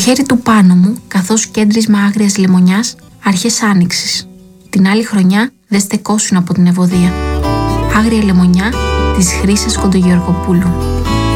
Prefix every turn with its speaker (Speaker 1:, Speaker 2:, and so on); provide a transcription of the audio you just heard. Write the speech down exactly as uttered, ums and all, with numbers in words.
Speaker 1: χέρι του πάνω μου, καθώς κέντρισμα άγριας λεμονιάς αρχές άνοιξης. Την άλλη χρονιά δεν στεκόσουν από την ευωδία. Άγρια λεμονιά της Χρύσας Κοντογεωργοπούλου.